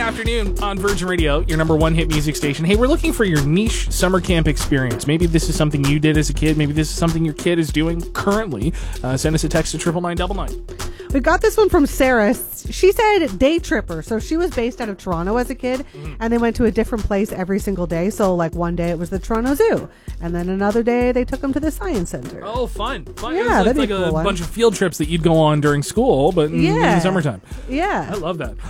afternoon on Virgin Radio, your number one hit music station. Hey, we're looking for your niche summer camp experience. Maybe this is something you did as a kid. Maybe this is something your kid is doing currently. Send us a text to 99999. We got this one from Sarah. She said day tripper. So she was based out of Toronto as a kid, and they went to a different place every single day. So like one day it was the Toronto Zoo, and then another day they took them to the Science Center. Oh, fun. Yeah, it's that'd like be a a cool one. bunch of field trips that you'd go on during school, but in the summertime. Yeah. I love that.